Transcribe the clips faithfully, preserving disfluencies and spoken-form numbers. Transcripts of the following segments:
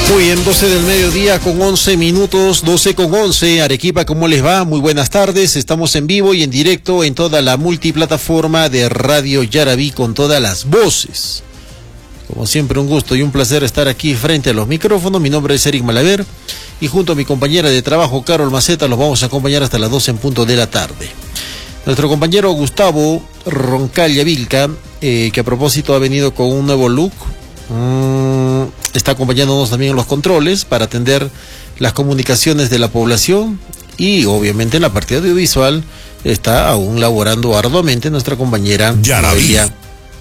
Muy bien, doce del mediodía con once minutos, doce con once. Arequipa, ¿cómo les va? Muy buenas tardes. Estamos en vivo y en directo en toda la multiplataforma de Radio Yaraví con todas las voces. Como siempre, un gusto y un placer estar aquí frente a los micrófonos. Mi nombre es Eric Malaver y junto a mi compañera de trabajo, Carol Maceta, los vamos a acompañar hasta las doce en punto de la tarde. Nuestro compañero Gustavo Roncalla Vilca, eh, que a propósito ha venido con un nuevo look, mmm, está acompañándonos también en los controles para atender las comunicaciones de la población y obviamente en la parte audiovisual está aún laborando arduamente nuestra compañera María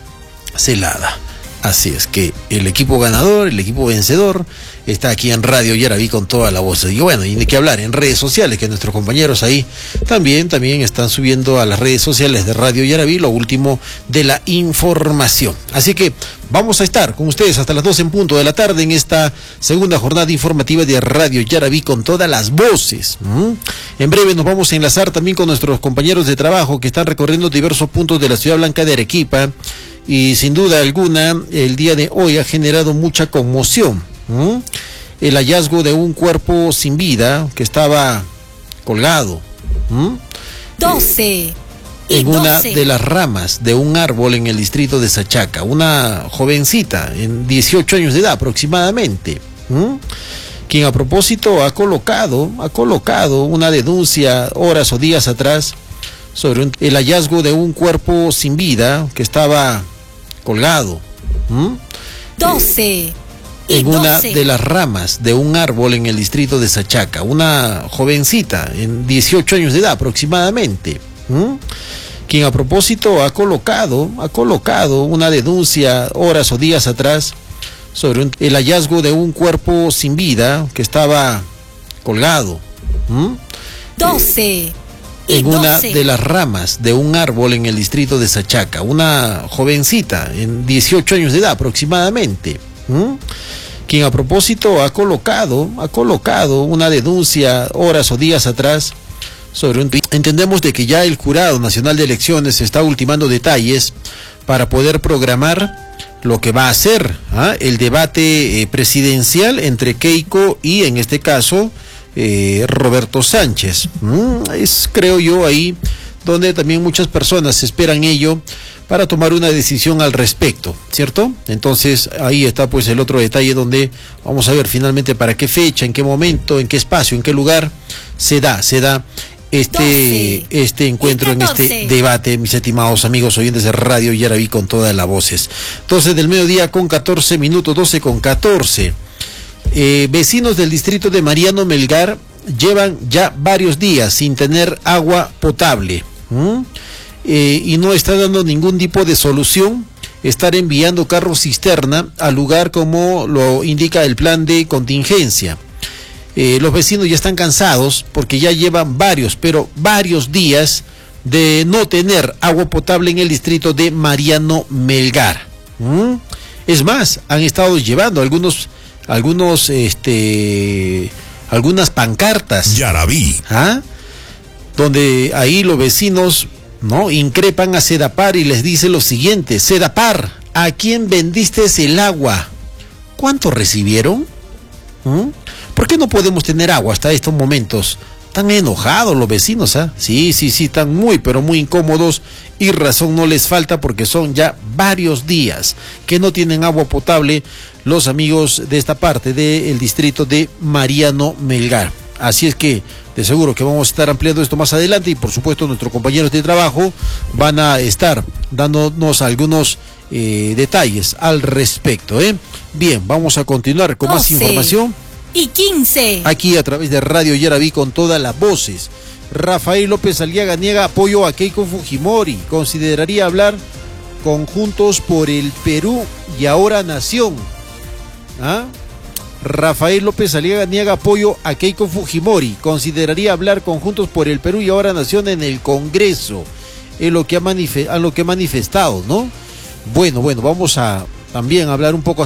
Celada. Así es que el equipo ganador, el equipo vencedor, está aquí en Radio Yaraví con toda la voz. Y bueno, y de qué hablar en redes sociales, que nuestros compañeros ahí también, también están subiendo a las redes sociales de Radio Yaraví lo último de la información. Así que vamos a estar con ustedes hasta las doce en punto de la tarde en esta segunda jornada informativa de Radio Yaraví con todas las voces. ¿Mm? En breve nos vamos a enlazar también con nuestros compañeros de trabajo que están recorriendo diversos puntos de la Ciudad Blanca de Arequipa. Y sin duda alguna, el día de hoy ha generado mucha conmoción. ¿Mm? El hallazgo de un cuerpo sin vida que estaba colgado. ¿Mm? doce. En una de las ramas de un árbol en el distrito de Sachaca. Una jovencita, en dieciocho años de edad aproximadamente. ¿Mm? Quien a propósito ha colocado, ha colocado una denuncia horas o días atrás sobre un, el hallazgo de un cuerpo sin vida que estaba colgado. ¿Mm? doce. En una de las ramas de un árbol en el distrito de Sachaca. Una jovencita, en dieciocho años de edad aproximadamente. ¿Mm? Quien a propósito ha colocado, ha colocado una denuncia horas o días atrás sobre un, el hallazgo de un cuerpo sin vida que estaba colgado. ¿Mm? doce. En una de las ramas de un árbol en el distrito de Sachaca. Una jovencita, en dieciocho años de edad aproximadamente. ¿Mm? Quien a propósito ha colocado, ha colocado una denuncia horas o días atrás sobre un... Entendemos de que ya el Jurado Nacional de Elecciones está ultimando detalles para poder programar lo que va a ser ¿ah? el debate eh, presidencial entre Keiko y, en este caso, eh, Roberto Sánchez. Mm, es, creo yo, ahí donde también muchas personas esperan ello para tomar una decisión al respecto, ¿cierto? Entonces, ahí está pues el otro detalle donde vamos a ver finalmente para qué fecha, en qué momento, en qué espacio, en qué lugar se da, se da este, este encuentro, en este debate, mis estimados amigos oyentes de Radio Yaraví con todas las voces. doce del mediodía con catorce minutos, doce con catorce. Eh, vecinos del distrito de Mariano Melgar llevan ya varios días sin tener agua potable. ¿Mm? Eh, y no está dando ningún tipo de solución estar enviando carros cisterna al lugar como lo indica el plan de contingencia. Eh, los vecinos ya están cansados porque ya llevan varios, pero varios días de no tener agua potable en el distrito de Mariano Melgar. ¿Mm? Es más, han estado llevando algunos, algunos, este, algunas pancartas. Yaraví. ¿Ah? Donde ahí los vecinos, ¿no?, increpan a Sedapar y les dice lo siguiente: Sedapar, ¿a quién vendiste el agua? ¿Cuánto recibieron? ¿Mm? ¿Por qué no podemos tener agua hasta estos momentos? Están enojados los vecinos, ¿ah? Sí, sí, sí, están muy, pero muy incómodos y razón no les falta porque son ya varios días que no tienen agua potable los amigos de esta parte del distrito de Mariano Melgar. Así es que de seguro que vamos a estar ampliando esto más adelante y por supuesto nuestros compañeros de trabajo van a estar dándonos algunos eh, detalles al respecto, ¿eh? Bien, vamos a continuar con más información. Y quince. Aquí a través de Radio Yaraví con todas las voces. Rafael López Aliaga niega apoyo a Keiko Fujimori. Consideraría hablar con Juntos por el Perú y Ahora Nación. ¿Ah? Rafael López Aliaga niega apoyo a Keiko Fujimori. Consideraría hablar con Juntos por el Perú y Ahora Nación en el Congreso. Es lo que ha, manife- a lo que ha manifestado, ¿no? Bueno, bueno, vamos a también hablar un poco